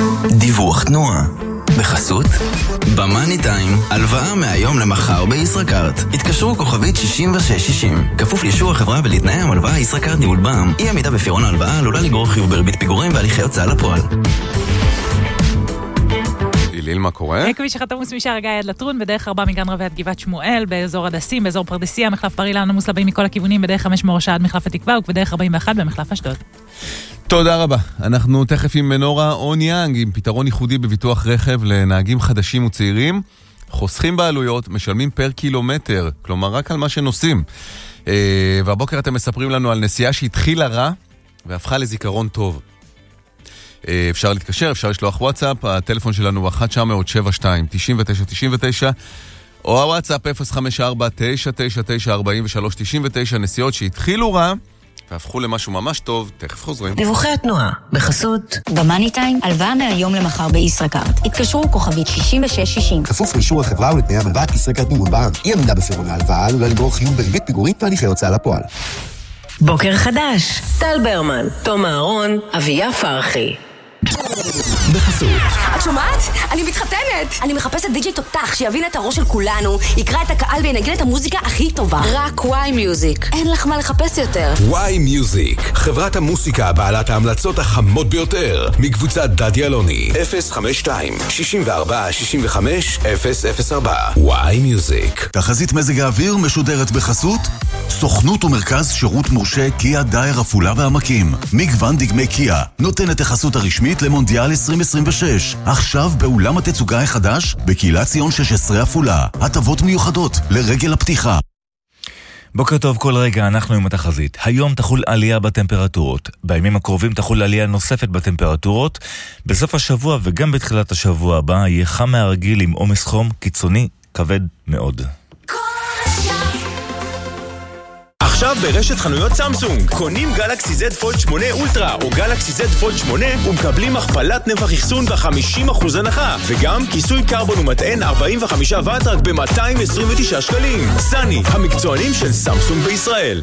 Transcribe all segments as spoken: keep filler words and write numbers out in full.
דיווח תנועה בחסות במאני טיים, הלוואה מהיום למחר בישראכרט. התקשרו כוכבית שישים ושש שישים. כפוף לאישור החברה ולתנאי המלוואה. ישראכרט ניהול בע"מ. אי עמידה בפירעון ההלוואה עלולה לגרור חיוב בריבית פיגורים והליכי הוצאה לפועל. ליל, מה קורה? כביש אחד עמוס משער הגיא עד לטרון, בדרך ארבע מגן רבי עד גבעת שמואל, באזור הדסים, באזור פרדסיה, מחלף בר אילן עמוס לבאים מכל הכיוונים, בדרך חמש מורשה עד מחלף התקווה, ובדרך ארבעים ואחת במחלף אשדוד. תודה רבה. אנחנו תכף עם מנורה אוניאנג, עם פתרון ייחודי בביטוח רכב לנהגים חדשים וצעירים. חוסכים בעלויות, משלמים פר קילומטר, כלומר רק על מה שנוסעים. והבוקר אתם מספרים לנו על נסיעה שהתחילה רע והפכה לזיכרון טוב. אפשר להתקשר, אפשר לשלוח וואטסאפ, הטלפון שלנו הוא אחת תשע אפס שבע שתיים תשעים ותשע תשעים ותשע, או הוואטסאפ אפס חמש ארבע תשע תשע תשע ארבעים ושלוש תשעים ותשע. נסיעות שהתחילו רע והפכו למשהו ממש טוב. תכף חוזרים. דיווחי התנועה בחסות במאני טיים, הלוואה מהיום למחר בישראכרט. התקשרו כוכבית שישים ושש שישים. כפוף לאישור החברה ולתנאי המלוואה. ישראכרט ניהול בע"מ. אי עמידה בפירעון ההלוואה עלולה לגרור חיוב בריבית פיגורים והליכי הוצאה לפועל. בוקר חדש, טל ברמן, תום אהרון, אביה פרחי. בחסות את שומעת? אני מתחתנת! אני מחפשת די-ג'יי תותח שיבין את הראש של כולנו, יקרא את הקהל וינגן את המוזיקה הכי טובה. רק וואי מיוזיק. אין לך מה לחפש יותר. וואי מיוזיק, חברת המוסיקה בעלת ההמלצות החמות ביותר, מקבוצת דדי אלוני. אפס חמש שתיים שישים וארבע שישים וחמש אפס אפס ארבע. וואי מיוזיק. תחזית מזג האוויר משודרת בחסות סוכנות ומרכז שירות מורשה קיה דייר עפולה והעמקים. מגוון דגמי קיה נותן את החסות הרשמית למונדיאל עשרים עשרים ושש. עכשיו באולם התצוגה החדש בקהילת ציון שש עשרה עפולה. הטבות מיוחדות לרגל הפתיחה. בוקר טוב כל רגע, אנחנו עם התחזית. היום תחול עלייה בטמפרטורות. בימים הקרובים תחול עלייה נוספת בטמפרטורות. בסוף השבוע וגם בתחילת השבוע הבא יהיה חם מהרגיל עם עומס חום קיצוני כבד מאוד. עכשיו ברשת חנויות סמסונג, קונים גלקסי זד פולד שמונה אולטרה או גלקסי זד פולד שמונה ומקבלים הכפלת נפח אחסון ב-חמישים אחוז הנחה, וגם כיסוי קרבון ומטען ארבעים וחמישה ואט רק ב-מאתיים עשרים ותשעה שקלים. סני, המקצוענים של סמסונג בישראל.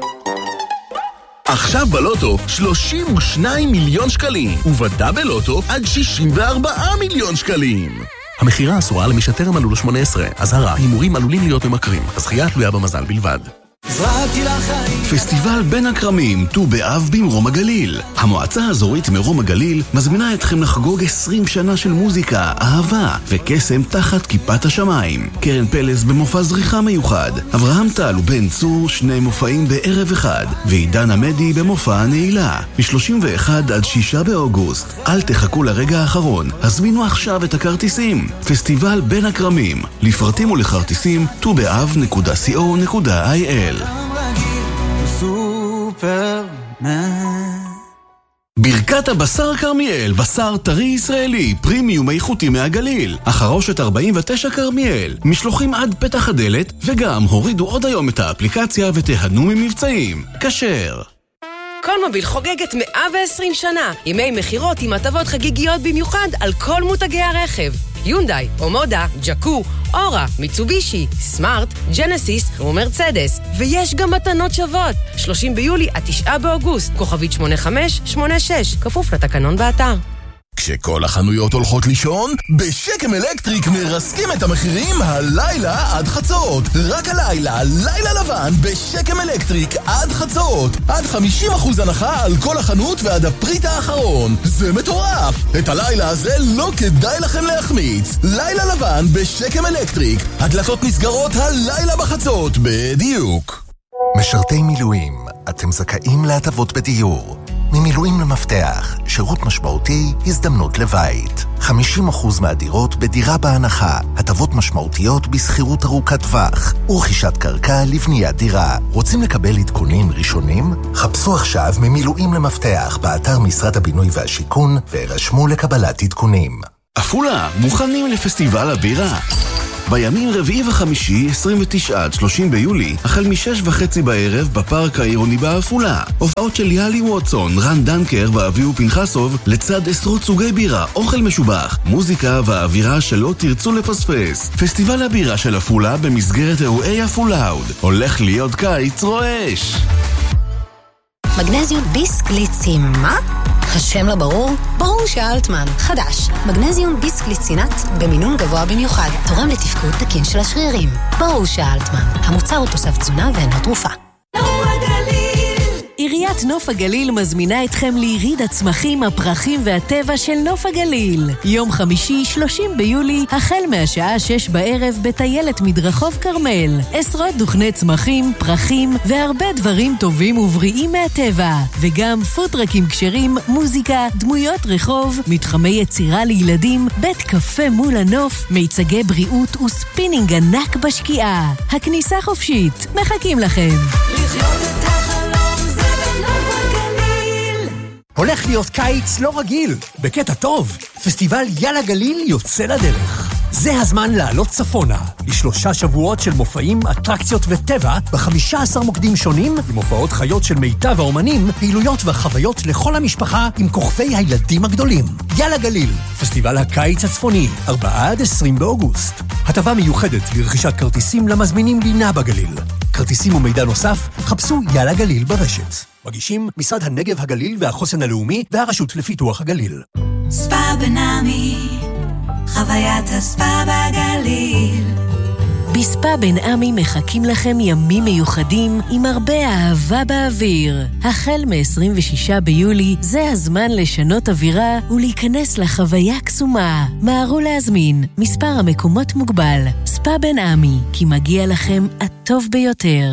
עכשיו בלוטו שלושים ושניים מיליון שקלים, ובדאבל לוטו עד שישים וארבעה מיליון שקלים. המחירה אסורה למי שטרם מלאו שמונה עשרה. אזהרה, הימורים עלולים להיות ממכרים. הזכייה תלויה במזל בלבד. פסטיבל בין הכרמים, ט"ו באב במרום הגליל. המועצה האזורית מרום הגליל מזמינה אתכם לחגוג עשרים שנה של מוזיקה, אהבה וקסם תחת כיפת השמיים. קרן פלס במופע זריחה מיוחד, אברהם טל ובן צור שני מופעים בערב אחד, ועידן עמדי במופע הנעילה מ-שלושים ואחד עד שישה באוגוסט. אל תחכו לרגע האחרון, הזמינו עכשיו את הכרטיסים. פסטיבל בין הכרמים, לפרטים ולכרטיסים ט"ו באב נקודה co נקודה il. ברכת הבשר קרמיאל, בשר טרי ישראלי, פרימיום איכותי מהגליל. החרושת ארבעים ותשע קרמיאל, משלוחים עד פתח הדלת, וגם הורידו עוד היום את האפליקציה ותיהנו ממבצעים. כשר. כל מוביל חוגגת מאה ועשרים שנה, ימי מחירות עם הטבות חגיגיות במיוחד על כל מותגי הרכב. יונדאי, אומודה, ג'קו, אורה, מיצובישי, סמארט, ג'נסיס ומרצדס. ויש גם מתנות שוות. שלושים ביולי עד תשעה באוגוסט, כוכבית שמונה חמש שמונה שש, כפוף לתקנון באתר. כשכל החנויות הולכות לישון, בשקם אלקטריק מרסקים את המחירים הלילה עד חצות. רק הלילה, לילה לבן בשקם אלקטריק עד חצות. עד חמישים אחוז הנחה על כל החנות ועד הפריט האחרון. זה מטורף. את הלילה הזה לא כדאי לכם להחמיץ. לילה לבן בשקם אלקטריק. הדלתות נסגרות הלילה בחצות. בדיוק. משרתי מילואים, אתם זכאים להטבות בדיור. ממילואים למפתח, שירות משמעותי, הזדמנות לבית. חמישים אחוז מהדירות בדירה בהנחה, הטבות משמעותיות בסחירות ארוכת טווח, ורכישת קרקע לבניית דירה. רוצים לקבל עדכונים ראשונים? חפשו עכשיו ממילואים למפתח באתר משרד הבינוי והשיכון, והירשמו לקבלת עדכונים. עפולה, מוכנים לפסטיבל הבירה. בימים רביעי וחמישי, עשרים ותשעה עד שלושים ביולי, החל משש וחצי בערב בפארק העירוני בעפולה. הופעות של יאלי ווטסון, רן דנקר ואביהו פנחסוב, לצד עשרות סוגי בירה, אוכל משובח, מוזיקה והאווירה שלא תרצו לפספס. פסטיבל הבירה של עפולה במסגרת אירועי עפולאוד. הולך להיות קיץ רועש. מגנזיום ביסקליצים, מה? השם לא ברור? ברור שאלטמן. חדש. מגנזיום ביסקליצינט במינון גבוה במיוחד. תורם לתפקוד תקין של השרירים. ברור שאלטמן. המוצר הוא תוסף תזונה ואינו תרופה. עיריית נוף הגליל מזמינה אתכם ליריד הצמחים, הפרחים והטבע של נוף הגליל. יום חמישי, שלושים ביולי, החל מהשעה שש בערב בטיילת מדרחוב קרמל. עשרות דוכני צמחים, פרחים והרבה דברים טובים ובריאים מהטבע. וגם פוטרקים כשרים, מוזיקה, דמויות רחוב, מתחמי יצירה לילדים, בית קפה מול הנוף, מיצגי בריאות וספינינג ענק בשקיעה. הכניסה חופשית. מחכים לכם. לחיות את החלום. הולך להיות קיץ לא רגיל, בקטע טוב. פסטיבל יאללה גליל יוצא לדרך. זה הזמן לעלות צפונה, לשלושה שבועות של מופעים, אטרקציות וטבע, ב-חמישה עשר מוקדים שונים, עם הופעות חיות של מיטב האומנים, פעילויות וחוויות לכל המשפחה, עם כוכבי הילדים הגדולים. יאללה גליל, פסטיבל הקיץ הצפוני, ארבעה עד עשרים באוגוסט. הטבה מיוחדת לרכישת כרטיסים למזמינים לינה בגליל. כרטיסים ומידע נוסף, חפשו יאללה גליל ברשת. מגישים משרד הנגב הגליל והחוסן הלאומי והרשות לפיתוח הגליל. ספא בנעמי, חוויית הספא בגליל. בספא בן עמי מחכים לכם ימים מיוחדים עם הרבה אהבה באוויר. החל מ-עשרים ושישה ביולי זה הזמן לשנות אווירה ולהיכנס לחוויה קסומה. מהרו להזמין, מספר המקומות מוגבל. ספא בן עמי, כי מגיע לכם הטוב ביותר.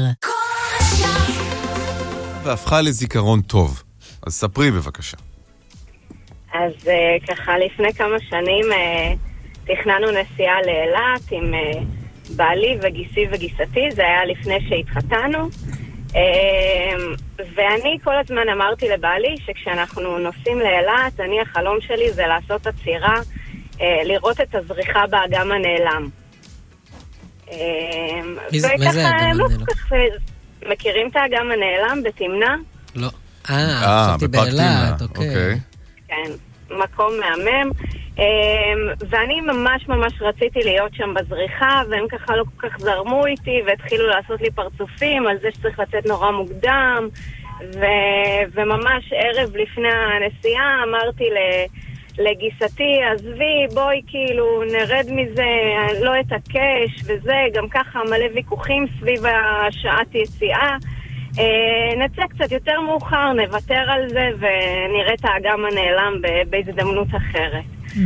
והפכה לזיכרון טוב. אז ספרי בבקשה. אז uh, ככה לפני כמה שנים uh, תכננו נסיעה לאילת עם uh, בעלי וגיסי וגיסתי, זה היה לפני שהתחתנו, uh, ואני כל הזמן אמרתי לבעלי שכשאנחנו נוסעים לאילת, אני החלום שלי זה לעשות עצירה, uh, לראות את הזריחה באגם הנעלם. Uh, וככה הם לא כך... מכירים את האגם הנעלם בתמנה? לא. אה, חשבתי באילת, אוקיי. כן, מקום מהמם. ואני ממש ממש רציתי להיות שם בזריחה, והם ככה לא כל כך זרמו איתי, והתחילו לעשות לי פרצופים על זה שצריך לצאת נורא מוקדם, וממש ערב לפני הנסיעה אמרתי לגיסתי, עזבי, בואי כאילו נרד מזה, לא אתעקש וזה, גם ככה מלא ויכוחים סביב השעת יציאה. נצא קצת יותר מאוחר, נוותר על זה ונראה את האגם הנעלם בהזדמנות אחרת.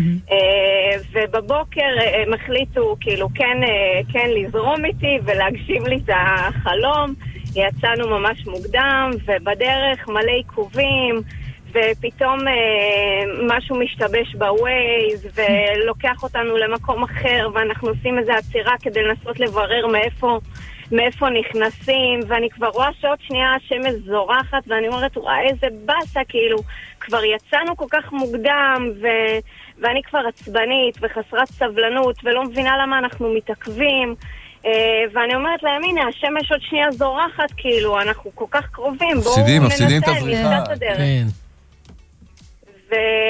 ובבוקר הם החליטו כאילו כן, כן לזרום איתי ולהגשים לי את החלום. יצאנו ממש מוקדם ובדרך מלא עיכובים, ופתאום אה, משהו משתבש בווייז ולוקח אותנו למקום אחר, ואנחנו עושים איזו עצירה כדי לנסות לברר מאיפה, מאיפה נכנסים, ואני כבר רואה שעוד שנייה השמש זורחת, ואני אומרת, וואי, איזה בסה, כאילו, כבר יצאנו כל כך מוקדם, ו... ואני כבר עצבנית וחסרת סבלנות, ולא מבינה למה אנחנו מתעכבים, ואני אומרת להם, הנה, השמש עוד שנייה זורחת, כאילו, אנחנו כל כך קרובים, בואו ננסה, ננסה את הדרך. כן. ו...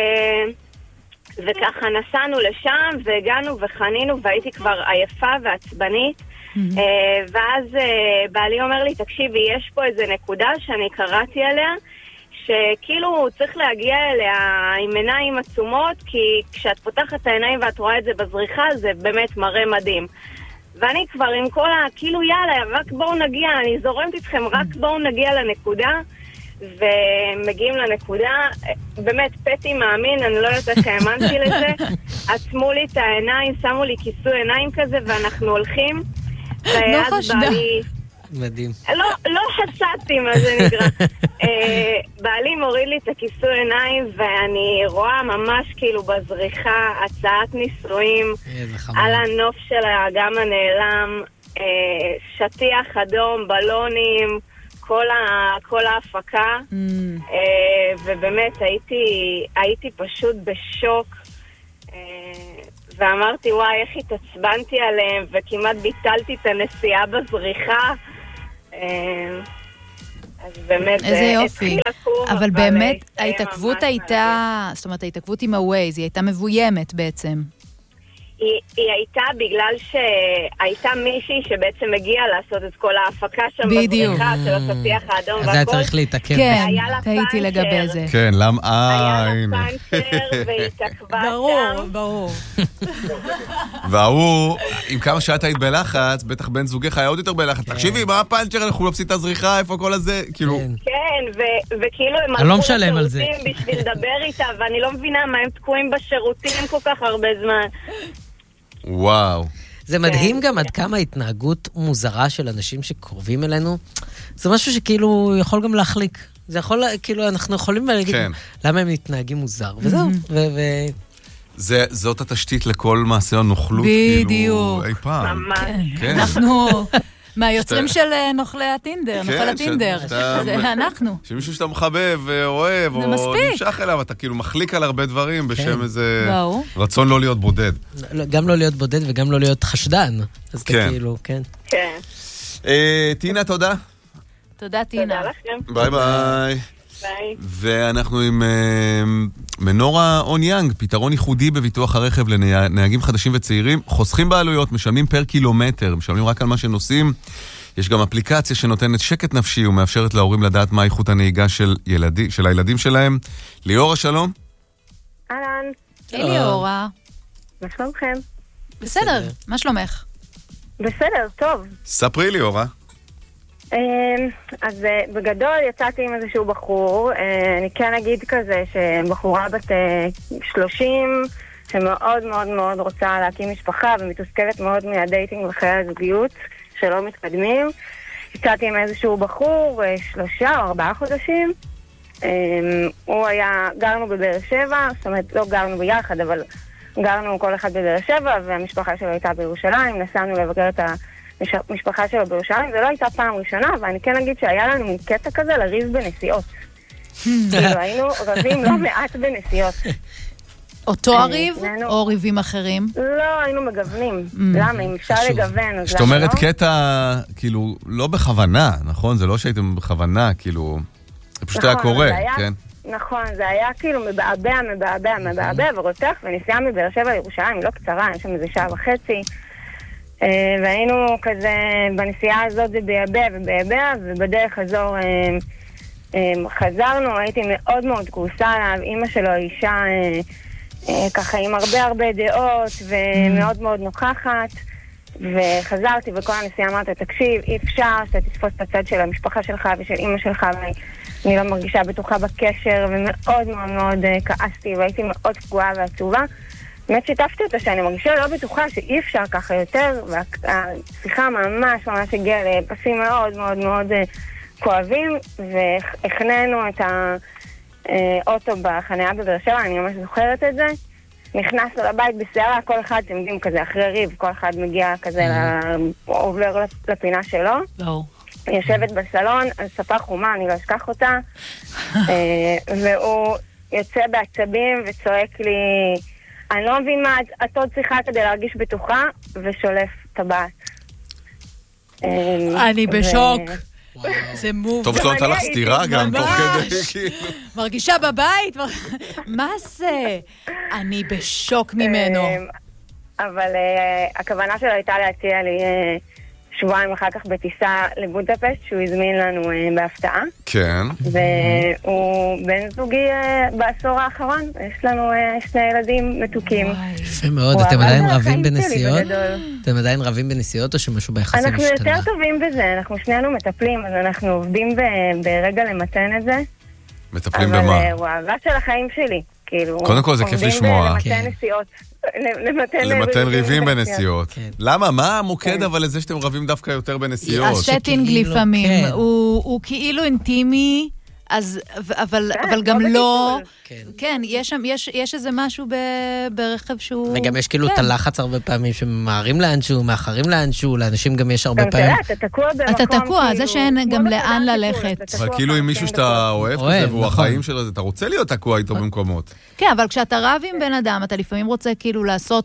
וככה נסענו לשם, והגענו וחנינו, והייתי כבר עייפה ועצבנית, mm-hmm. ואז בעלי אומר לי, תקשיבי, יש פה איזה נקודה שאני קראתי עליה, שכאילו צריך להגיע אליה עם עיניים עצומות, כי כשאת פותחת את העיניים ואת רואה את זה בזריחה, זה באמת מראה מדהים. ואני כבר עם כל ה... כאילו יאללה, רק בואו נגיע, אני זורמת איתכם, רק בואו נגיע לנקודה, ומגיעים לנקודה, באמת פטי מאמין, אני לא יודעת איך האמנתי לזה, עצמו לי את העיניים, שמו לי כיסוי עיניים כזה, ואנחנו הולכים, ואז בעלי... מדהים. לא, לא חשבתי מה זה נקרא. בעלי מוריד לי את הכיסוי עיניים, ואני רואה ממש כאילו בזריחה הצעת נישואים על הנוף של האגם הנעלם, שטיח אדום, בלונים, כל, ה, כל ההפקה, mm. ובאמת הייתי, הייתי פשוט בשוק, ואמרתי וואי איך התעצבנתי עליהם, וכמעט ביטלתי את הנסיעה בזריחה. אז באמת איזה יופי. אבל באמת ההתעכבות הייתה, זאת אומרת ההתעכבות עם הווייז, היא הייתה מבוימת בעצם. היא, היא הייתה בגלל שהייתה מישהי שבעצם הגיעה לעשות את כל ההפקה שם בבריכה של הפתיח האדום והכל. אז היה צריך להתעכב. כן, הייתי לגבי זה. כן, למה? היה לה פאנצ'ר והתעכבה שם. ברור, ברור. והוא, עם כמה שאת היית בלחץ, בטח בן זוגך היה עוד יותר בלחץ. תקשיבי, מה הפאנצ'ר? אנחנו לא פסיד את הזריחה, איפה כל הזה? כאילו... כן, וכאילו הם אני לא משלם על זה. בשביל לדבר איתה, ואני לא מבינה מה הם תקועים בשירותים כל כך הרבה זמן. וואו. זה מדהים גם עד כמה התנהגות מוזרה של אנשים שקרובים אלינו. זה משהו שכאילו יכול גם להחליק. זה יכול, כאילו, אנחנו יכולים להגיד למה הם מתנהגים מוזר, וזהו. זאת התשתית לכל מעשה הנוכלות, כאילו, אי פעם. ממש. אנחנו מהיוצרים של נוכלי הטינדר, נוכל הטינדר. זה אנחנו. שמישהו שאתה מחבב ואוהב, או נמשך אליו, אתה כאילו מחליק על הרבה דברים בשם איזה רצון לא להיות בודד. גם לא להיות בודד וגם לא להיות חשדן. אז אתה כאילו, כן. כן. טינה, תודה. תודה, טינה. תודה לכם. ביי ביי. ביי. ואנחנו עם מנורה און יאנג, פתרון ייחודי בביטוח הרכב לנהגים חדשים וצעירים, חוסכים בעלויות, משלמים פר קילומטר, משלמים רק על מה שנוסעים. יש גם אפליקציה שנותנת שקט נפשי ומאפשרת להורים לדעת מה איכות הנהיגה של, ילדי, של הילדים שלהם. ליאורה, שלום. אהלן. היי ליאורה. מה שלומכם? בסדר, מה שלומך? בסדר, טוב. ספרי ליאורה. אז בגדול יצאתי עם איזשהו בחור, אני כן אגיד כזה שבחורה בת שלושים שמאוד מאוד מאוד רוצה להקים משפחה ומתוסכלת מאוד מהדייטינג וחיי הזוגיות שלא מתקדמים. יצאתי עם איזשהו בחור שלושה או ארבעה חודשים, הוא היה, גרנו בבאר שבע, זאת אומרת לא גרנו ביחד אבל גרנו כל אחד בבאר שבע והמשפחה שלו הייתה בירושלים, נסענו לבקר את ה משפחה שלו בירושלים, זה לא הייתה פעם ראשונה, ואני כן אגיד שהיה לנו מין קטע כזה לריב בנסיעות. כאילו היינו רבים לא מעט בנסיעות. אותו הריב או ריבים אחרים? לא, היינו מגוונים. למה? אם אפשר לגוון, אז זאת אומרת קטע, כאילו, לא בכוונה, נכון? זה לא שהייתם בכוונה, כאילו, זה פשוט היה קורה, כן? נכון, זה היה כאילו מבעבע, מבעבע, מבעבע, ורותח, ונסיעה מבאר שבע לירושלים, לא קצרה, יש שם איזה שעה וחצי. והיינו כזה בנסיעה הזאת זה ביבע וביבע, ובדרך חזור חזרנו, הייתי מאוד מאוד כעוסה עליו, אמא שלו אישה ככה עם הרבה הרבה דעות ומאוד מאוד נוכחת, וחזרתי וכל הנסיעה אמרת, תקשיב, אי אפשר שאתה תתפוס את הצד של המשפחה שלך ושל אמא שלך, ואני לא מרגישה בטוחה בקשר, ומאוד מאוד מאוד כעסתי והייתי מאוד פגועה ועצובה. באמת שיתפתי אותה שאני מרגישה לא בטוחה שאי אפשר ככה יותר, והשיחה ממש ממש הגיעה לפסים מאוד מאוד מאוד כואבים, והכננו את האוטו בחניה בבאר שבע, אני ממש זוכרת את זה. נכנסנו לבית בסערה, כל אחד, אתם יודעים, כזה אחרי ריב, כל אחד מגיע כזה, עובר לפינה שלו. יושבת בסלון, על ספה חומה, אני לא אשכח אותה, והוא יוצא בעצבים וצועק לי, אני לא מבין מה את עוד צריכה כדי להרגיש בטוחה, ושולף טבעת. אני בשוק. זה מוב. טוב, זאת הלך סתירה גם תוך כדי. מרגישה בבית? מה זה? אני בשוק ממנו. אבל הכוונה שלו הייתה להציע לי שבועיים אחר כך בטיסה לבודפשט, שהוא הזמין לנו בהפתעה. כן. והוא בן זוגי בעשור האחרון. יש לנו שני ילדים מתוקים. יפה מאוד. אתם עדיין רבים בנסיעות? אתם עדיין רבים בנסיעות או שמשהו ביחסים משתנה? אנחנו יותר טובים בזה. אנחנו שנינו מטפלים, אז אנחנו עובדים ברגע למתן את זה. מטפלים במה? אבל הוא אהבה של החיים שלי. קודם כל זה כיף לשמוע. עובדים למתן נסיעות. למתן ריבים בנסיעות. למה? מה המוקד אבל לזה שאתם רבים דווקא יותר בנסיעות? הסטינג לפעמים, הוא כאילו אינטימי, אבל גם לא... כן, יש איזה משהו ברכב שהוא... וגם יש כאילו את הלחץ הרבה פעמים שממהרים לאנשהו, מאחרים לאנשהו, לאנשים גם יש הרבה פעמים... אתה תקוע במקום... אתה תקוע, זה שאין גם לאן ללכת. אבל כאילו עם מישהו שאתה אוהב כזה, והוא החיים שלו, אתה רוצה להיות תקוע איתו במקומות. כן, אבל כשאתה רב עם בן אדם, אתה לפעמים רוצה כאילו לעשות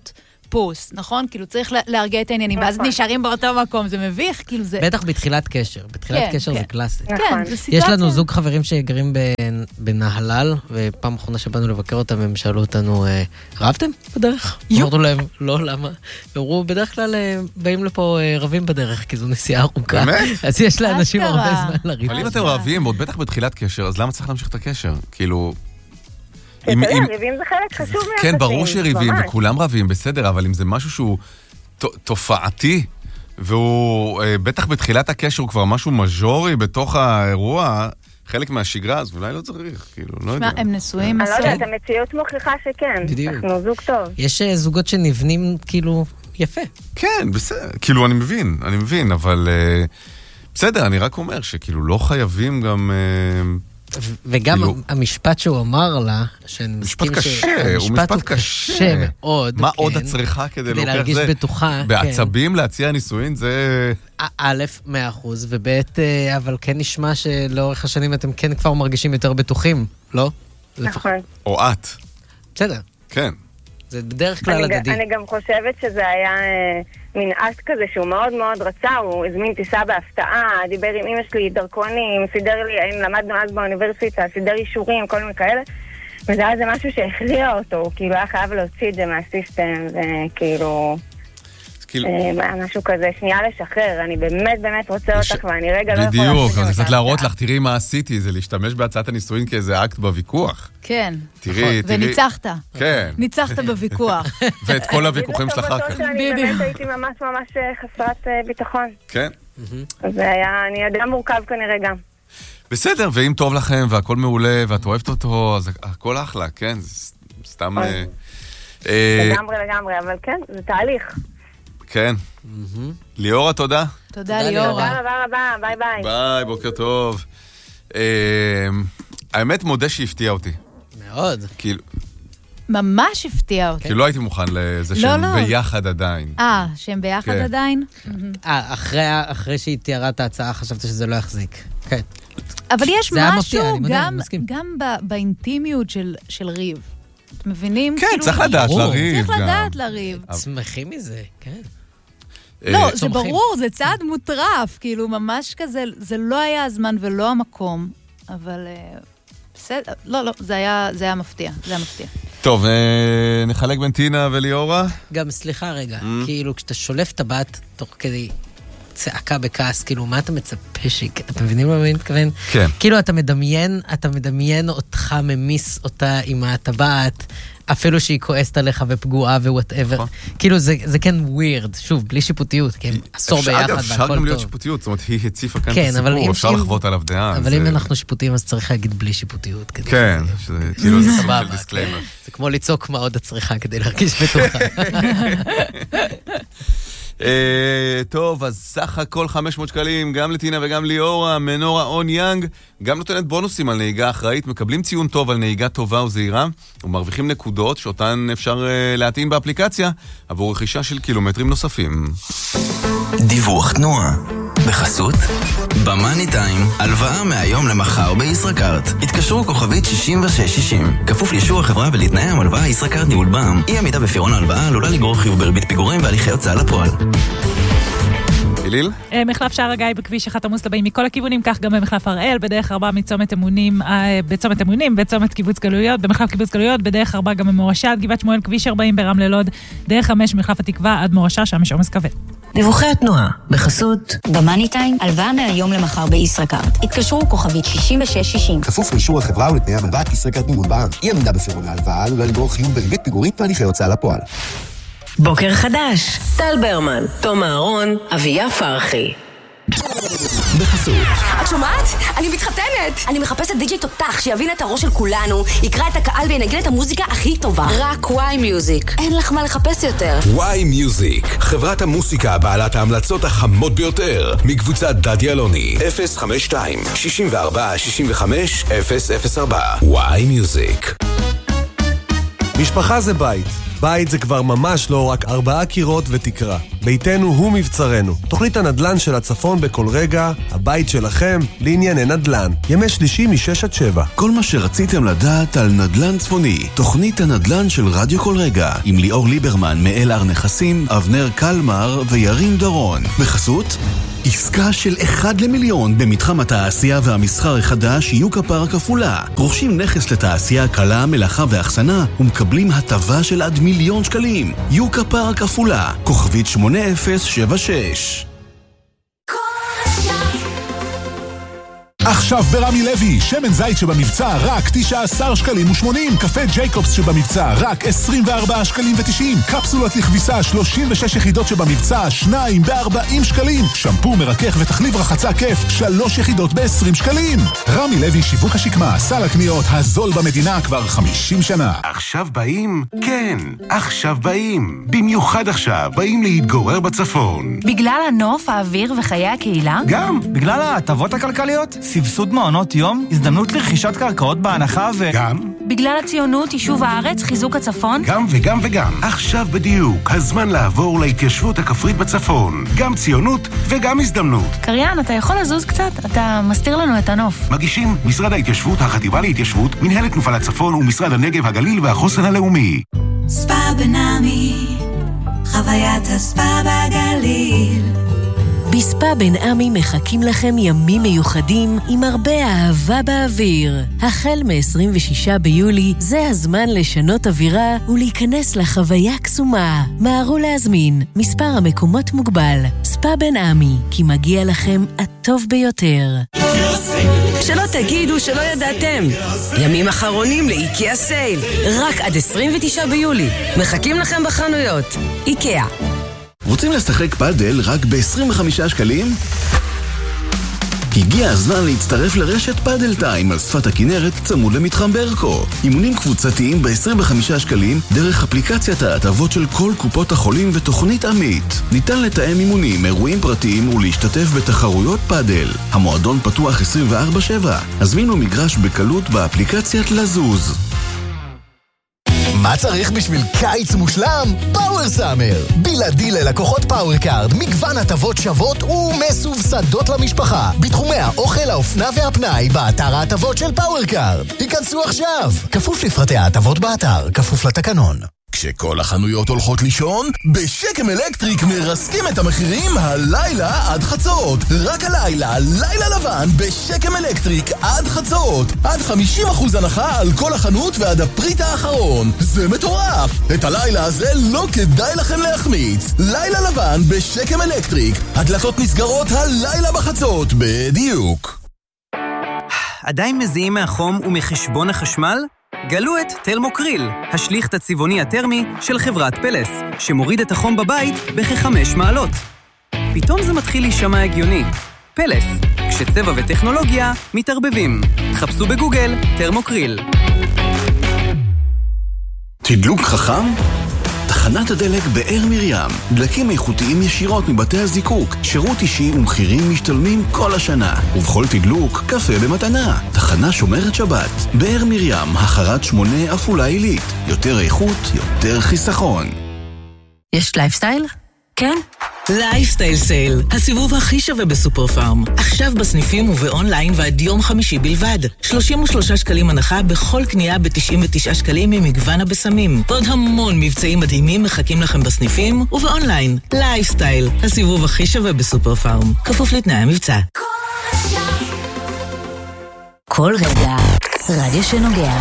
חיפוש, נכון? כאילו צריך להרגיע את העניינים, ואז נשארים באותו מקום, זה מביך, כאילו זה... בטח בתחילת קשר, בתחילת קשר זה קלאסי. כן, זה סיטואציה. יש לנו זוג חברים שגרים בנהלל, ופעם אחרונה שבאנו לבקר אותם, הם שאלו אותנו, רבתם בדרך? אמרנו להם, לא, למה? אמרו, בדרך כלל באים לפה רבים בדרך, כי זו נסיעה ארוכה. באמת? אז יש לאנשים הרבה זמן לריב. אבל אם אתם רבים, ועוד בטח בתחילת קשר, אז למה צריך להמשיך את הקשר? כאילו... בסדר, ריבים זה חלק חשוב מהחיים. כן, ברור שריבים, וכולם רבים, בסדר, אבל אם זה משהו שהוא תופעתי, והוא בטח בתחילת הקשר הוא כבר משהו מז'ורי בתוך האירוע, חלק מהשגרה, אז אולי לא צריך, כאילו, לא יודע. הם נשואים אני לא יודעת, המציאות מוכיחה שכן. בדיוק. אנחנו זוג טוב. יש זוגות שנבנים כאילו יפה. כן, בסדר, כאילו אני מבין, אני מבין, אבל בסדר, אני רק אומר שכאילו לא חייבים גם... וגם המשפט שהוא אמר לה, משפט קשה, הוא משפט קשה מאוד. מה עוד את צריכה כדי להרגיש בטוחה? בעצבים להציע נישואין זה... א', מאה אחוז, וב', אבל כן נשמע שלאורך השנים אתם כן כבר מרגישים יותר בטוחים, לא? נכון. או את. בסדר. כן. זה בדרך כלל הדדי. אני גם חושבת שזה היה מין אקט כזה שהוא מאוד מאוד רצה, הוא הזמין טיסה בהפתעה, דיבר עם אמא שלי, דרכונים, סידר לי, למדנו אז באוניברסיטה, סידר אישורים, כל מיני כאלה, וזה היה זה משהו שהכריע אותו, הוא כאילו היה חייב להוציא את זה מהסיסטם, וכאילו... משהו כזה, שנייה לשחרר, אני באמת באמת רוצה אותך ואני רגע לא יכולה... בדיוק, אז זה קצת להראות לך, תראי מה עשיתי, זה להשתמש בהצעת הנישואין כאיזה אקט בוויכוח. כן. תראי, תראי. וניצחת. כן. ניצחת בוויכוח. ואת כל הוויכוחים שלך אחר כך. אני באמת הייתי ממש ממש חסרת ביטחון. כן. אז זה היה, אני אדם מורכב כנראה גם. בסדר, ואם טוב לכם והכל מעולה ואת אוהבת אותו, אז הכל אחלה, כן? זה סתם... לגמרי, לגמרי, אבל כן, זה תהליך. כן. ליאורה, תודה. תודה, ליאורה. תודה רבה רבה, ביי ביי. ביי, בוקר טוב. האמת, מודה שהפתיע אותי. מאוד. ממש הפתיע אותי. כי לא הייתי מוכן לזה שהם ביחד עדיין. אה, שהם ביחד עדיין? אה, אחרי שהיא תיארה את ההצעה, חשבתי שזה לא יחזיק. כן. אבל יש משהו גם באינטימיות של ריב. אתם מבינים? כן, צריך לדעת לריב. צריך לדעת לריב. שמחים מזה, כן. לא, זה ברור, זה צעד מוטרף, כאילו ממש כזה, זה לא היה הזמן ולא המקום, אבל בסדר, לא, לא, זה היה מפתיע, זה היה מפתיע. טוב, נחלק בין טינה וליאורה. גם סליחה רגע, כאילו כשאתה שולף את הבת תוך כדי צעקה בכעס, כאילו מה אתה מצפה שיק? אתם מבינים מה אני מתכוון? כן. כאילו אתה מדמיין, אתה מדמיין אותך ממיס אותה עם הטבעת, אפילו שהיא כועסת עליך ופגועה ווואטאבר. כאילו זה כן ווירד, שוב, בלי שיפוטיות, כי הם עשור ביחד והכל טוב. אפשר גם להיות שיפוטיות, זאת אומרת, היא הציפה כאן את הסיפור, אפשר לחוות עליו דעה. אבל אם אנחנו שיפוטיים, אז צריך להגיד בלי שיפוטיות. כן, כאילו זה סוג של דיסקליימר. זה כמו לצעוק מה עוד את צריכה כדי להרגיש בטוחה. טוב, אז סך הכל חמש מאות שקלים, גם לטינה וגם ליאורה, מנורה און יאנג, גם נותנת בונוסים על נהיגה אחראית, מקבלים ציון טוב על נהיגה טובה וזהירה, ומרוויחים נקודות שאותן אפשר להטעין באפליקציה, עבור רכישה של קילומטרים נוספים. דיווח תנועה. בחסות במאני טיים, הלוואה מהיום למחר בישראכרט. התקשרו כוכבית שישים ושש שישים. כפוף לאישור החברה ולתנאי המלוואה ישראכרט ניהול בע"מ. אי עמידה בפירעון ההלוואה עלולה לגרור חיוב בריבית פיגורים והליכי הוצאה לפועל. אליל? מחלף שער הגיא בכביש אחד עמוס לבאים מכל הכיוונים, כך גם במחלף הראל, בדרך ארבע מצומת אמונים, בצומת אמונים, בצומת קיבוץ גלויות, במחלף קיבוץ גלויות, בדרך ארבע גם במורשה, גבעת שמואל, כביש ארבעים ברמלה לוד, דרך חמש מחלף התקווה עד מורשה, שם יש עומס כבד. דיווחי התנועה, בחסות במאני טיים, הלוואה מהיום למחר בישראכרט. התקשרו כוכבית שישים ושש שישים. כפוף לאישור החברה ולתנאי המלוואה ישראכרט ניהול בע"מ. אי עמידה בפירעון ההלוואה עלולה לגרור חיוב בריבית פיגורים והליכי הוצאה לפועל. בוקר חדש, טל ברמן, תום אהרון, אביה פרחי. בחסות. את שומעת? אני מתחתנת! אני מחפשת די-ג'יי תותח שיבין את הראש של כולנו, יקרא את הקהל וינגן את המוזיקה הכי טובה. רק וואי מיוזיק. אין לך מה לחפש יותר. וואי מיוזיק, חברת המוסיקה בעלת ההמלצות החמות ביותר, מקבוצת דדי אלוני. אפס חמש שתיים שישים וארבע שישים וחמש אפס אפס ארבע. וואי מיוזיק. משפחה זה בית, בית זה כבר ממש לא רק ארבעה קירות ותקרה. ביתנו הוא מבצרנו. תוכנית הנדל"ן של הצפון בכל רגע, הבית שלכם לענייני נדל"ן. ימי שלישי משש עד שבע. כל מה שרציתם לדעת על נדל"ן צפוני. תוכנית הנדל"ן של רדיו כל רגע. עם ליאור ליברמן מאל הר נכסים, אבנר קלמר וירין דורון. בחסות עסקה של אחד למיליון במתחם התעשייה והמסחר החדש יוקה פארק עפולה. רוכשים נכס לתעשייה קלה, מלאכה ואחסנה ומקבלים הטבה של עד מיליון שקלים. יוקה פארק עפולה, כוכבית שמונה אפס שבע שש. עכשיו ברמי לוי, שמן זית שבמבצע רק תשעה עשר שקלים ושמונים, קפה ג'ייקובס שבמבצע רק עשרים וארבעה שקלים ותשעים, קפסולות לכביסה שלושים ושש יחידות שבמבצע שניים בארבעים שקלים, שמפו מרכך ותחליב רחצה כיף שלוש יחידות בעשרים שקלים. רמי לוי שיווק השקמה, סל הקניות הזול במדינה כבר חמישים שנה. עכשיו באים? כן, עכשיו באים. במיוחד עכשיו באים להתגורר בצפון. בגלל הנוף, האוויר וחיי הקהילה? גם. בגלל ההטבות הכלכליות? סבסוד מעונות יום, הזדמנות לרכישת קרקעות בהנחה ו... גם. בגלל הציונות, יישוב הארץ, חיזוק הצפון? גם וגם וגם. עכשיו בדיוק, הזמן לעבור להתיישבות הכפרית בצפון. גם ציונות וגם הזדמנות. קריין, אתה יכול לזוז קצת? אתה מסתיר לנו את הנוף. מגישים משרד ההתיישבות, החטיבה להתיישבות, מנהלת תנופה לצפון ומשרד הנגב, הגליל והחוסן הלאומי. ספא בנעמי, חוויית הספא בגליל. בספא בן עמי מחכים לכם ימים מיוחדים עם הרבה אהבה באוויר. החל מ-עשרים ושישה ביולי זה הזמן לשנות אווירה ולהיכנס לחוויה קסומה. מהרו להזמין, מספר המקומות מוגבל. ספא בן עמי, כי מגיע לכם הטוב ביותר. שלא תגידו שלא ידעתם. ימים אחרונים לאיקאה סייל. רק עד עשרים ותשעה ביולי. מחכים לכם בחנויות. איקאה. רוצים לשחק פאדל רק ב-עשרים וחמישה שקלים? הגיע הזמן להצטרף לרשת פאדל טיים על שפת הכנרת צמוד למתחם ברקו. אימונים קבוצתיים ב-עשרים וחמישה שקלים דרך אפליקציית ההטבות של כל קופות החולים ותוכנית עמית. ניתן לתאם אימונים, אירועים פרטיים ולהשתתף בתחרויות פאדל. המועדון פתוח עשרים וארבע שבע. הזמינו מגרש בקלות באפליקציית לזוז. מה צריך בשביל קיץ מושלם? פאוור סאמר. בלעדי ללקוחות פאוור קארד, מגוון הטבות שוות ומסובסדות למשפחה. בתחומי האוכל, האופנה והפנאי, באתר ההטבות של פאוור קארד. היכנסו עכשיו. כפוף לפרטי ההטבות באתר, כפוף לתקנון. כשכל החנויות הולכות לישון, בשקם אלקטריק מרסקים את המחירים הלילה עד חצות. רק הלילה, לילה לבן בשקם אלקטריק עד חצות. עד חמישים אחוז הנחה על כל החנות ועד הפריט האחרון. זה מטורף! את הלילה הזה לא כדאי לכם להחמיץ. לילה לבן בשקם אלקטריק. הדלתות נסגרות הלילה בחצות, בדיוק. עדיין מזיעים מהחום ומחשבון החשמל? גלו את תלמוקריל, השליכט הצבעוני הטרמי של חברת פלס, שמוריד את החום בבית בכ-חמש מעלות. פתאום זה מתחיל להישמע הגיוני. פלס, כשצבע וטכנולוגיה מתערבבים. חפשו בגוגל תרמוקריל. תדלוק חכם? תחנת הדלק באר מרים. דלקים איכותיים ישירות מבתי הזיקוק. שירות אישי ומחירים משתלמים כל השנה. ובכל תדלוק, קפה במתנה. תחנה שומרת שבת. באר מרים, החרת שמונה עפולה עילית. יותר איכות, יותר חיסכון. יש לייפסטייל? כן. לייפסטייל סייל, הסיבוב הכי שווה בסופר פארם. עכשיו בסניפים ובאונליין ועד יום חמישי בלבד. שלושים ושלושה שקלים הנחה בכל קנייה ב-תשעים ותשעה שקלים ממגוון הבשמים. ועוד המון מבצעים מדהימים מחכים לכם בסניפים ובאונליין. לייפסטייל, הסיבוב הכי שווה בסופר פארם. כפוף לתנאי המבצע. כל רגע, רדיו שנוגע.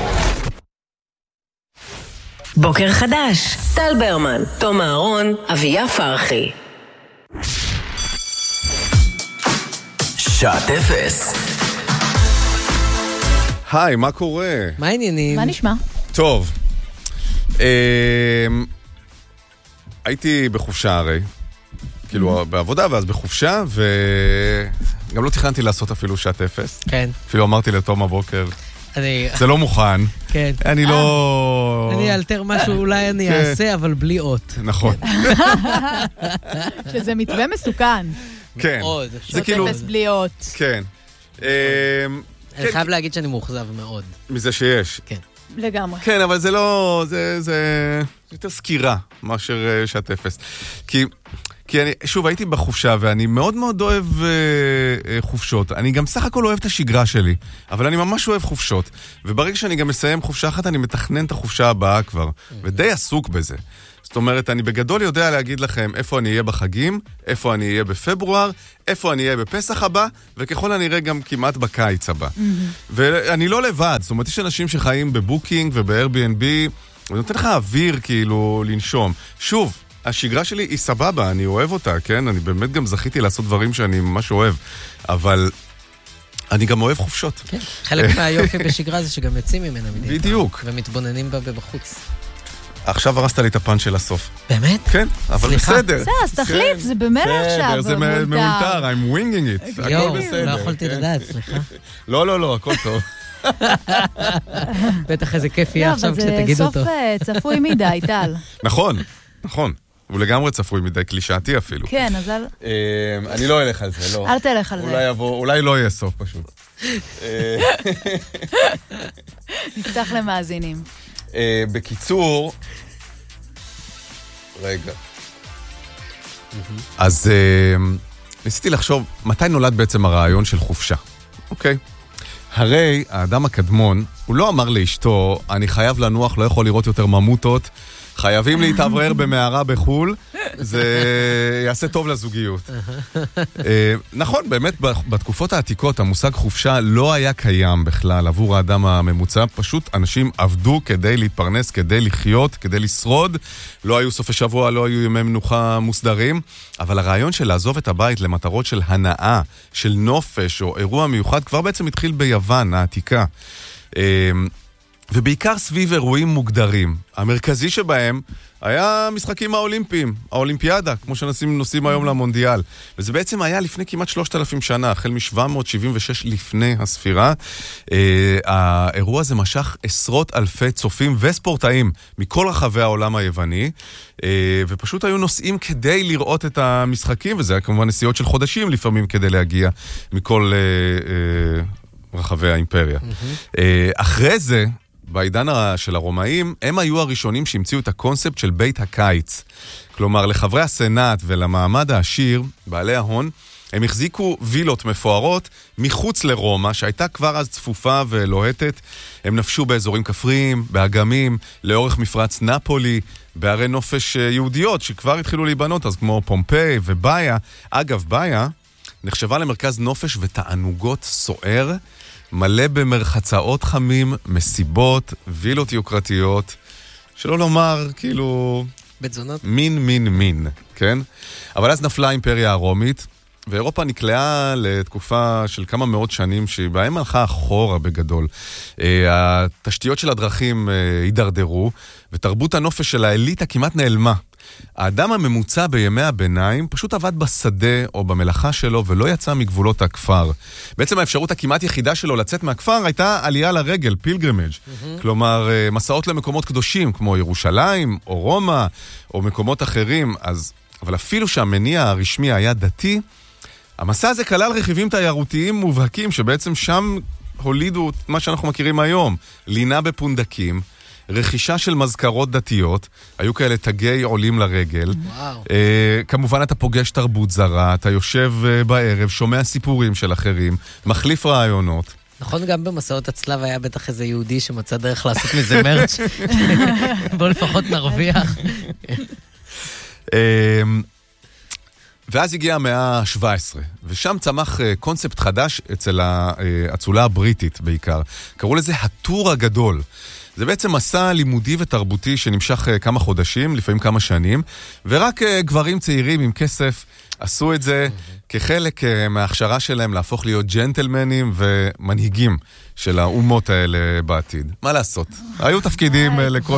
בוקר חדש, טל ברמן, תום אהרון, אביה פרחי. שעת אפס. היי, מה קורה? מה העניינים? מה נשמע? טוב. אה, הייתי בחופשה הרי. כאילו בעבודה ואז בחופשה, וגם לא תכננתי לעשות אפילו שעת אפס. כן. אפילו אמרתי לתום הבוקר. אני... זה לא מוכן. כן. אני לא... אני אלתר משהו, אולי אני אעשה, אבל בלי אות. נכון. שזה מתווה מסוכן. כן. מאוד. זה כאילו... אפס בלי אות. כן. אני חייב להגיד שאני מאוכזב מאוד. מזה שיש. כן. לגמרי. כן, אבל זה לא, זה, זה יותר סקירה, מאשר שעת אפס. כי, כי אני, שוב, הייתי בחופשה, ואני מאוד מאוד אוהב אה, אה, חופשות. אני גם סך הכל אוהב את השגרה שלי, אבל אני ממש אוהב חופשות. וברגע שאני גם מסיים חופשה אחת, אני מתכנן את החופשה הבאה כבר, ודי עסוק בזה. זאת אומרת, אני בגדול יודע להגיד לכם איפה אני אהיה בחגים, איפה אני אהיה בפברואר, איפה אני אהיה בפסח הבא, וככל הנראה גם כמעט בקיץ הבא. ואני לא לבד, זאת אומרת, יש אנשים שחיים בבוקינג וב-Airbnb, ונותן לך אוויר כאילו לנשום. שוב, השגרה שלי היא סבבה, אני אוהב אותה, כן? אני באמת גם זכיתי לעשות דברים שאני ממש אוהב, אבל אני גם אוהב חופשות. כן, חלק מהיופי בשגרה זה שגם יוצאים ממנה מדי. בדיוק. ומתבוננים בה בחוץ. עכשיו הרסת לי את הפן של הסוף. באמת? כן, אבל בסדר. בסדר, אז תחליף, זה במילא עכשיו. זה מאולתר, I'm winging it. הכל בסדר. לא יכולתי לדעת, סליחה. לא, לא, לא, הכל טוב. בטח איזה כיף יהיה עכשיו כשתגיד אותו. לא, אבל זה סוף צפוי מדי, טל. נכון, נכון. הוא לגמרי צפוי מדי, קלישאתי אפילו. כן, אז אל... אני לא אלך על זה, לא. אל תלך על זה. אולי לא יהיה סוף פשוט. נפתח למאזינים. בקיצור, רגע. אז ניסיתי לחשוב, מתי נולד בעצם הרעיון של חופשה? אוקיי. הרי האדם הקדמון, הוא לא אמר לאשתו, אני חייב לנוח, לא יכול לראות יותר ממוטות, חייבים להתעברר במערה בחול, זה יעשה טוב לזוגיות. נכון, באמת, בתקופות העתיקות, המושג חופשה לא היה קיים בכלל עבור האדם הממוצע, פשוט אנשים עבדו כדי להתפרנס, כדי לחיות, כדי לשרוד, לא היו סופי שבוע, לא היו ימי מנוחה מוסדרים, אבל הרעיון של לעזוב את הבית למטרות של הנאה, של נופש או אירוע מיוחד, כבר בעצם התחיל ביוון, העתיקה. ובעיקר סביב אירועים מוגדרים. המרכזי שבהם היה המשחקים האולימפיים, האולימפיאדה, כמו שנשים נוסעים היום למונדיאל. וזה בעצם היה לפני כמעט שלושת אלפים שנה, החל מ-שבע מאות שבעים ושש לפני הספירה. אה, האירוע הזה משך עשרות אלפי צופים וספורטאים מכל רחבי העולם היווני, אה, ופשוט היו נוסעים כדי לראות את המשחקים, וזה היה כמובן נסיעות של חודשים לפעמים כדי להגיע מכל אה, אה, רחבי האימפריה. Mm-hmm. אה, אחרי זה, בעידן של הרומאים, הם היו הראשונים שהמציאו את הקונספט של בית הקיץ. כלומר, לחברי הסנאט ולמעמד העשיר, בעלי ההון, הם החזיקו וילות מפוארות מחוץ לרומא, שהייתה כבר אז צפופה ולוהטת. הם נפשו באזורים כפריים, באגמים, לאורך מפרץ נפולי, בערי נופש יהודיות שכבר התחילו להיבנות, אז כמו פומפיי ובאיה. אגב, באיה נחשבה למרכז נופש ותענוגות סוער, מלא במרחצאות חמים, מסיבות, וילות יוקרתיות, שלא לומר, כאילו... בתזונות. מין, מין, מין, כן? אבל אז נפלה האימפריה הרומית, ואירופה נקלעה לתקופה של כמה מאות שנים, שבהם הלכה אחורה בגדול. התשתיות של הדרכים הידרדרו, ותרבות הנופש של האליטה כמעט נעלמה. האדם הממוצע בימי הביניים פשוט עבד בשדה או במלאכה שלו ולא יצא מגבולות הכפר. בעצם האפשרות הכמעט יחידה שלו לצאת מהכפר הייתה עלייה לרגל, פילגרימג'. Mm-hmm. כלומר, מסעות למקומות קדושים כמו ירושלים או רומא או מקומות אחרים. אז, אבל אפילו שהמניע הרשמי היה דתי, המסע הזה כלל רכיבים תיירותיים מובהקים שבעצם שם הולידו מה שאנחנו מכירים היום. לינה בפונדקים, רכישה של מזכרות דתיות, היו כאלה תגי עולים לרגל. וואו. אה, כמובן אתה פוגש תרבות זרה, אתה יושב אה, בערב, שומע סיפורים של אחרים, מחליף רעיונות. נכון, גם במסעות הצלב היה בטח איזה יהודי שמצא דרך לעשות מזה מרץ'. בואו לפחות נרוויח. אה, ואז הגיעה המאה ה-שבע עשרה, ושם צמח קונספט חדש אצל האצולה הבריטית בעיקר. קראו לזה הטור הגדול. זה בעצם מסע לימודי ותרבותי שנמשך כמה חודשים, לפעמים כמה שנים, ורק גברים צעירים עם כסף עשו את זה כחלק מההכשרה שלהם להפוך להיות ג'נטלמנים ומנהיגים של האומות האלה בעתיד. מה לעשות? היו תפקידים לכל...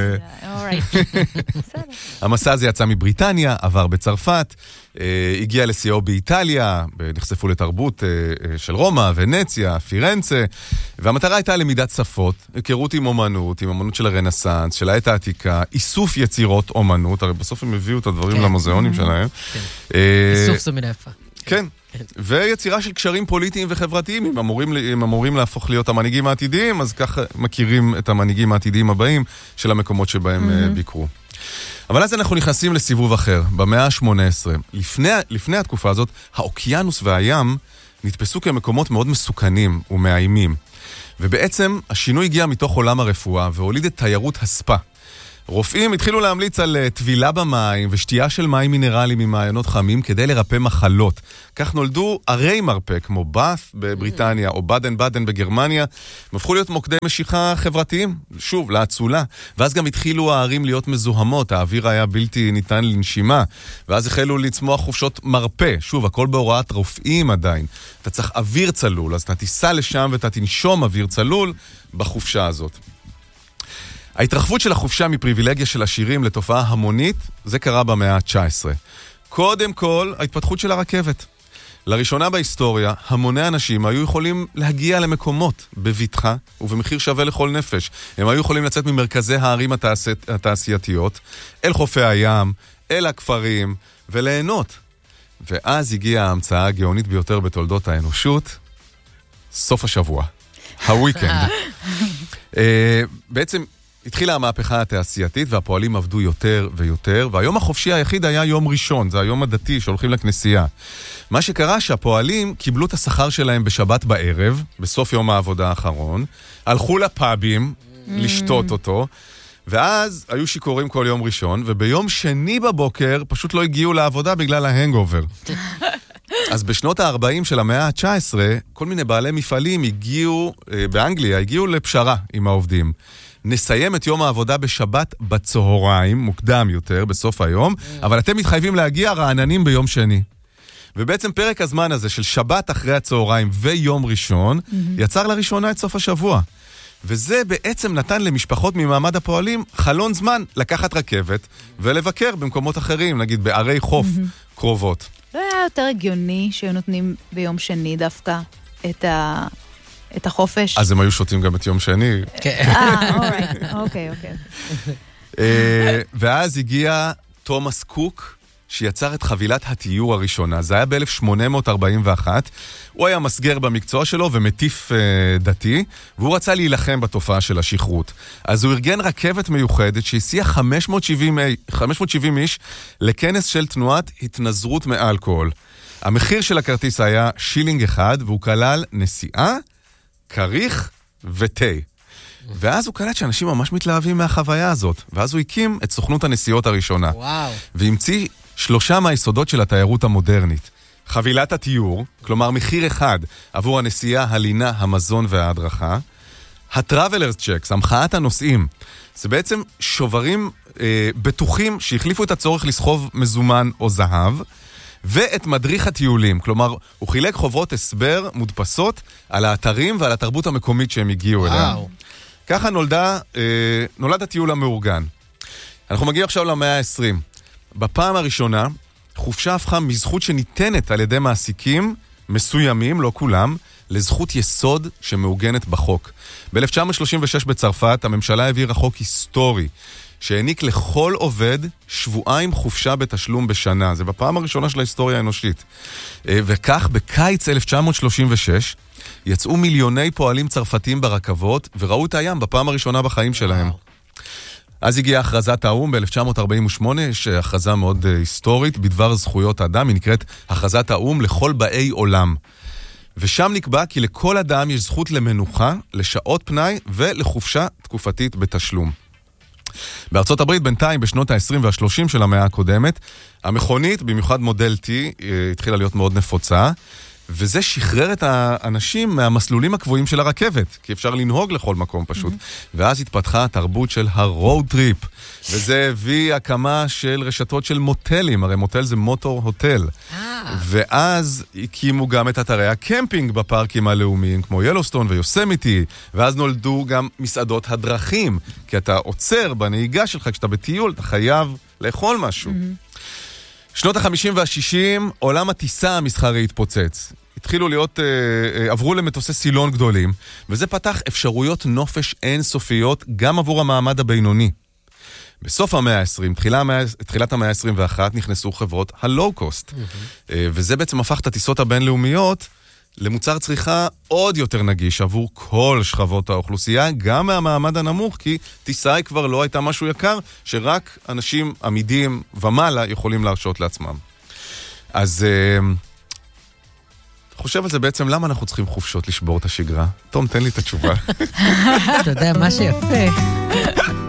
המסע הזה יצא מבריטניה, עבר בצרפת, הגיע לסיאו באיטליה, נחשפו לתרבות של רומא, ונציה, פירנצה, והמטרה הייתה למידת שפות, היכרות עם אומנות, עם אומנות של הרנסנס, של העת העתיקה, איסוף יצירות אומנות, הרי בסוף הם הביאו את הדברים למוזיאונים שלהם. איסוף זו מילה יפה. כן. ויצירה של קשרים פוליטיים וחברתיים, אם אמורים, אם אמורים להפוך להיות המנהיגים העתידיים, אז ככה מכירים את המנהיגים העתידיים הבאים של המקומות שבהם mm-hmm. ביקרו. אבל אז אנחנו נכנסים לסיבוב אחר, במאה ה-שמונה עשרה. לפני, לפני התקופה הזאת, האוקיינוס והים נתפסו כמקומות מאוד מסוכנים ומאיימים. ובעצם השינוי הגיע מתוך עולם הרפואה והוליד את תיירות הספה. רופאים התחילו להמליץ על טבילה במים ושתייה של מים מינרליים ממעיינות חמים כדי לרפא מחלות. כך נולדו ערי מרפא כמו באת' בבריטניה או בדן בדן בגרמניה. הם הפכו להיות מוקדי משיכה חברתיים, שוב, להצולה. ואז גם התחילו הערים להיות מזוהמות, האוויר היה בלתי ניתן לנשימה. ואז החלו לצמוח חופשות מרפא. שוב, הכל בהוראת רופאים עדיין. אתה צריך אוויר צלול, אז אתה תיסע לשם ואתה תנשום אוויר צלול בחופשה הזאת. ההתרחבות של החופשה מפריבילגיה של עשירים לתופעה המונית, זה קרה במאה ה-תשע עשרה. קודם כל, ההתפתחות של הרכבת. לראשונה בהיסטוריה, המוני אנשים היו יכולים להגיע למקומות בביטחה ובמחיר שווה לכל נפש. הם היו יכולים לצאת ממרכזי הערים התעש... התעשייתיות, אל חופי הים, אל הכפרים, וליהנות. ואז הגיעה ההמצאה הגאונית ביותר בתולדות האנושות, סוף השבוע, הוויקנד. בעצם התחילה המהפכה התעשייתית והפועלים עבדו יותר ויותר, והיום החופשי היחיד היה יום ראשון, זה היום הדתי שהולכים לכנסייה. מה שקרה שהפועלים קיבלו את השכר שלהם בשבת בערב, בסוף יום העבודה האחרון, הלכו לפאבים לשתות אותו, ואז היו שיכורים כל יום ראשון, וביום שני בבוקר פשוט לא הגיעו לעבודה בגלל ההנגאובר. אז בשנות ה-ארבעים של המאה ה-תשע עשרה, כל מיני בעלי מפעלים הגיעו, באנגליה, הגיעו לפשרה עם העובדים. נסיים את יום העבודה בשבת בצהריים, מוקדם יותר, בסוף היום, אבל אתם מתחייבים להגיע רעננים ביום שני. ובעצם פרק הזמן הזה של שבת אחרי הצהריים ויום ראשון, יצר לראשונה את סוף השבוע. וזה בעצם נתן למשפחות ממעמד הפועלים חלון זמן לקחת רכבת ולבקר במקומות אחרים, נגיד בערי חוף קרובות. לא היה יותר הגיוני שהיו נותנים ביום שני דווקא את ה... את החופש. אז הם היו שותים גם את יום שני. אה, אוקיי, אוקיי. ואז הגיע תומאס קוק, שיצר את חבילת התיור הראשונה. זה היה ב-אלף שמונה מאות ארבעים ואחת. הוא היה מסגר במקצוע שלו ומטיף דתי, והוא רצה להילחם בתופעה של השכרות. אז הוא ארגן רכבת מיוחדת שהסיעה חמש מאות שבעים איש לכנס של תנועת התנזרות מאלכוהול. המחיר של הכרטיס היה שילינג אחד, והוא כלל נסיעה, כריך ותה. ואז הוא קלט שאנשים ממש מתלהבים מהחוויה הזאת. ואז הוא הקים את סוכנות הנסיעות הראשונה. וואו. והמציא שלושה מהיסודות של התיירות המודרנית. חבילת התיור, כלומר מחיר אחד עבור הנסיעה, הלינה, המזון וההדרכה. הטראבלרס צ'קס, המחאת הנוסעים. זה בעצם שוברים אה, בטוחים שהחליפו את הצורך לסחוב מזומן או זהב. ואת מדריך הטיולים, כלומר, הוא חילק חוברות הסבר מודפסות על האתרים ועל התרבות המקומית שהם הגיעו אליה. ככה נולדה, אה, נולד הטיול המאורגן. אנחנו מגיעים עכשיו למאה ה-עשרים. בפעם הראשונה, חופשה הפכה מזכות שניתנת על ידי מעסיקים מסוימים, לא כולם, לזכות יסוד שמעוגנת בחוק. ב-אלף תשע מאות שלושים ושש בצרפת, הממשלה העבירה חוק היסטורי, שהעניק לכל עובד שבועיים חופשה בתשלום בשנה. זה בפעם הראשונה של ההיסטוריה האנושית. וכך, בקיץ אלף תשע מאות שלושים ושש, יצאו מיליוני פועלים צרפתים ברכבות, וראו את הים בפעם הראשונה בחיים שלהם. אז הגיעה הכרזת האום ב-אלף תשע מאות ארבעים ושמונה, יש הכרזה מאוד היסטורית בדבר זכויות האדם, היא נקראת הכרזת האום לכל באי עולם. ושם נקבע כי לכל אדם יש זכות למנוחה, לשעות פנאי ולחופשה תקופתית בתשלום. בארצות הברית בינתיים בשנות ה-עשרים וה-שלושים של המאה הקודמת, המכונית, במיוחד מודל T, התחילה להיות מאוד נפוצה, וזה שחרר את האנשים מהמסלולים הקבועים של הרכבת, כי אפשר לנהוג לכל מקום פשוט. Mm-hmm. ואז התפתחה התרבות של הרוד טריפ, וזה הביא הקמה של רשתות של מוטלים, הרי מוטל זה מוטור הוטל. Ah. ואז הקימו גם את אתרי הקמפינג בפארקים הלאומיים, כמו ילוסטון ויוסמיטי, ואז נולדו גם מסעדות הדרכים, כי אתה עוצר בנהיגה שלך, כשאתה בטיול, אתה חייב לאכול משהו. Mm-hmm. שנות ה-חמישים וה-שישים, עולם הטיסה המסחרי התפוצץ. התחילו להיות, אה, עברו למטוסי סילון גדולים, וזה פתח אפשרויות נופש אינסופיות גם עבור המעמד הבינוני. בסוף המאה ה-עשרים, תחילת המאה ה-עשרים ואחת, נכנסו חברות הלואו-קוסט. וזה בעצם הפך את הטיסות הבינלאומיות למוצר צריכה עוד יותר נגיש עבור כל שכבות האוכלוסייה, גם מהמעמד הנמוך, כי טיסה היא כבר לא הייתה משהו יקר, שרק אנשים עמידים ומעלה יכולים להרשות לעצמם. אז חושב על זה בעצם, למה אנחנו צריכים חופשות לשבור את השגרה? תום, תן לי את התשובה. אתה יודע, מה שיפה.